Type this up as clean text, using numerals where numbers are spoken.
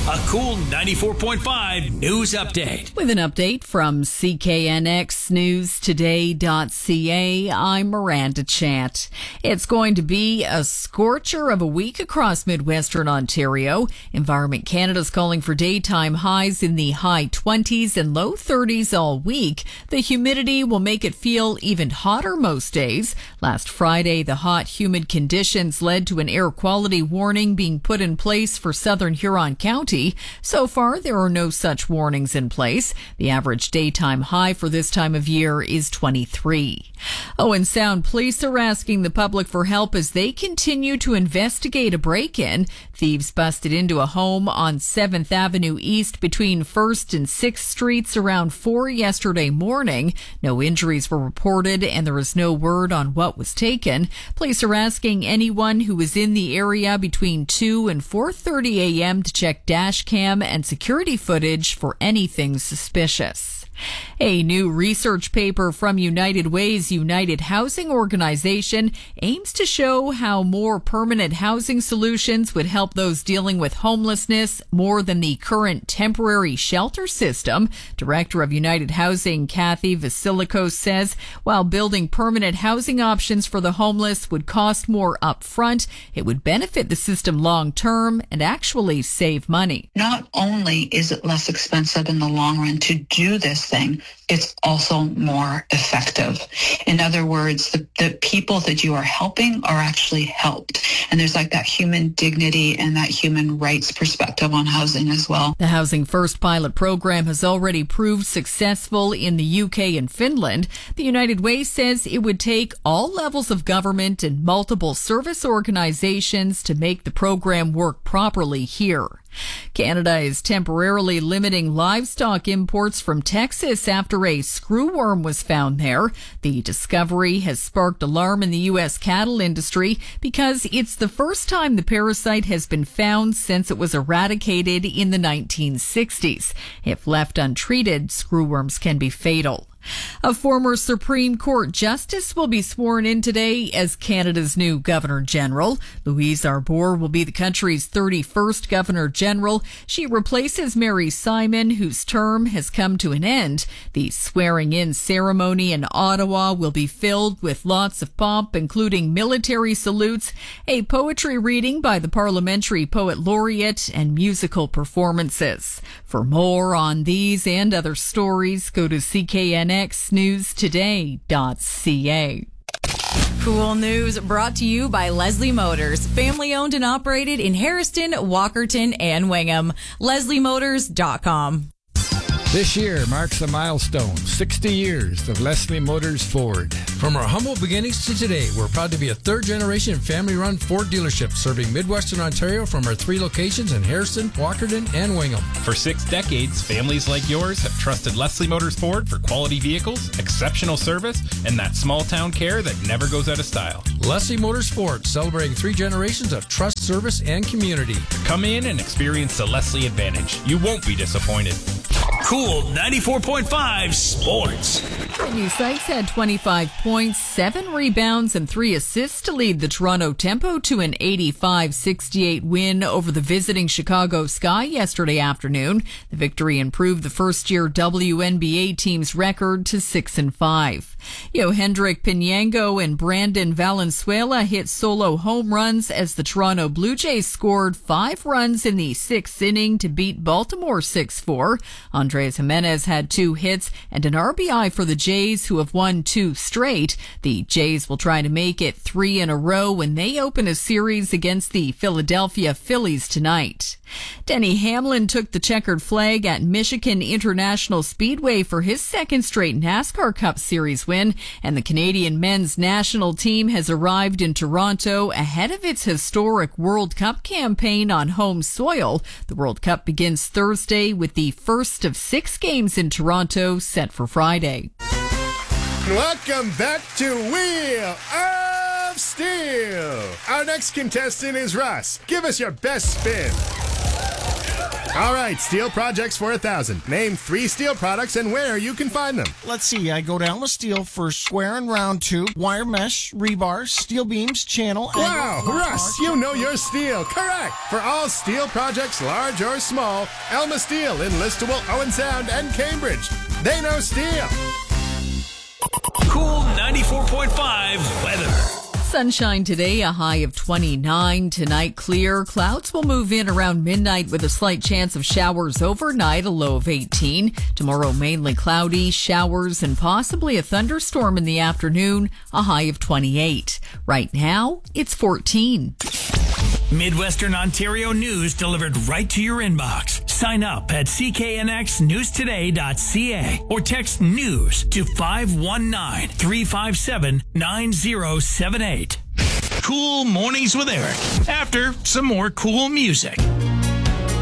A cool 94.5 news update. With an update from CKNXNewsToday.ca, I'm Miranda Chant. It's going to be a scorcher of a week across Midwestern Ontario. Environment Canada's calling for daytime highs in the high 20s and low 30s all week. The humidity will make it feel even hotter most days. Last Friday, the hot, humid conditions led to an air quality warning being put in place for southern Huron County. So far, there are no such warnings in place. The average daytime high for this time of year is 23. Owen Sound police are asking the public for help as they continue to investigate a break-in. Thieves busted into a home on 7th Avenue East between 1st and 6th Streets around 4 yesterday morning. No injuries were reported and there is no word on what was taken. Police are asking anyone who was in the area between 2 and 4:30 a.m. to check dash cam and security footage for anything suspicious. A new research paper from United Way's United Housing Organization aims to show how more permanent housing solutions would help those dealing with homelessness more than the current temporary shelter system. Director of United Housing, Kathy Vasilikos, says while building permanent housing options for the homeless would cost more upfront, it would benefit the system long term and actually save money. Not only is it less expensive in the long run to do this thing, it's also more effective. In other words, the people that you are helping are actually helped. And there's like that human dignity and that human rights perspective on housing as well. The Housing First pilot program has already proved successful in the UK and Finland. The United Way says it would take all levels of government and multiple service organizations to make the program work properly here. Canada is temporarily limiting livestock imports from Texas after a screwworm was found there. The discovery has sparked alarm in the U.S. cattle industry because it's the first time the parasite has been found since it was eradicated in the 1960s. If left untreated, screwworms can be fatal. A former Supreme Court justice will be sworn in today as Canada's new Governor General. Louise Arbour will be the country's 31st Governor General. She replaces Mary Simon, whose term has come to an end. The swearing-in ceremony in Ottawa will be filled with lots of pomp, including military salutes, a poetry reading by the Parliamentary Poet Laureate, and musical performances. For more on these and other stories, go to CKNXNewsToday.ca. Cool news brought to you by Leslie Motors, family owned and operated in Harrison, Walkerton, and Wingham. LeslieMotors.com. This year marks a milestone, 60 years of Leslie Motors Ford. From our humble beginnings to today, we're proud to be a third-generation family-run Ford dealership serving Midwestern Ontario from our 3 locations in Harrison, Walkerton, and Wingham. For 6 decades, families like yours have trusted Leslie Motors Ford for quality vehicles, exceptional service, and that small-town care that never goes out of style. Leslie Motors Ford, celebrating 3 generations of trust, service, and community. Come in and experience the Leslie Advantage. You won't be disappointed. Cool 94.5 Sports. Brittany Sykes had 25 points, 7 rebounds, and 3 assists to lead the Toronto Tempo to an 85-68 win over the visiting Chicago Sky yesterday afternoon. The victory improved the first-year WNBA team's record to 6-5. Yohendrick Pinyango and Brandon Valenzuela hit solo home runs as the Toronto Blue Jays scored 5 runs in the 6th inning to beat Baltimore 6-4. Andres Jimenez had 2 hits and an RBI for the Jays, who have won 2 straight. The Jays will try to make it 3 in a row when they open a series against the Philadelphia Phillies tonight. Denny Hamlin took the checkered flag at Michigan International Speedway for his 2nd straight NASCAR Cup Series win, and the Canadian men's national team has arrived in Toronto ahead of its historic World Cup campaign on home soil. The World Cup begins Thursday with the first of 6 games in Toronto set for Friday. Welcome back to Wheel of Steel. Our next contestant is Russ. Give us your best spin. All right, steel projects for 1,000. Name 3 steel products and where you can find them. Let's see, I go down with steel for square and round tube, wire mesh, rebar, steel beams, channel. Wow, Russ, you know your steel. Correct. For all steel projects, large or small, Elma Steel in Listowel, Owen Sound, and Cambridge. They know steel. Cool 94.5 weather. Sunshine today, a high of 29. Tonight, clear. Clouds will move in around midnight with a slight chance of showers overnight, a low of 18. Tomorrow, mainly cloudy, showers, and possibly a thunderstorm in the afternoon, a high of 28. Right now, it's 14. Midwestern Ontario news delivered right to your inbox. Sign up at cknxnewstoday.ca or text news to 519-357-9078. Cool Mornings with Eric. After some more cool music.